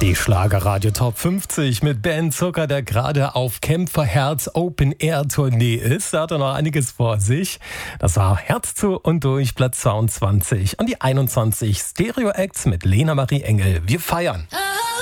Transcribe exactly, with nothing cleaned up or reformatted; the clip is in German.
Die Schlagerradio Top fünfzig mit Ben Zucker, der gerade auf Kämpferherz Open Air Tournee ist. Da hat er noch einiges vor sich. Das war Herz zu und durch, Platz zweiundzwanzig. Und die einundzwanzig Stereo Acts mit Lena Marie Engel. Wir feiern.